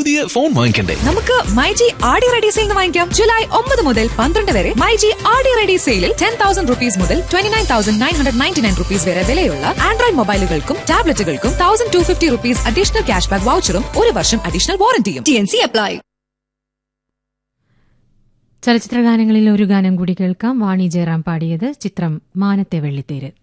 പുതിയ ഫോൺ വാങ്ങിക്കണ്ടേ? നമുക്ക് മൈജി ആടി റെഡി സെയിൽ വാങ്ങിക്കാം. ജൂലൈ 9 മുതൽ 12 വരെ മൈജി ആടി റെഡി സെയിലിൽ 10,000 rupees മുതൽ 29,999 rupees വരെ വിലയുള്ള Android മൊബൈലുകൾക്കും ടാബ്ലറ്റുകൾക്കും 1,250 rupees additional cash back വൗച്ചറും 1 വർഷം അഡീഷണൽ വാറന്റിയും. TNC apply. ചലച്ചിത്ര ഗാനങ്ങളിൽ ഒരു ഗാനം കൂടി കേൾക്കാം. വാണി ജയറാം പാടിയത്. ചിത്രം മാനത്തെ വെള്ളിത്തേര്.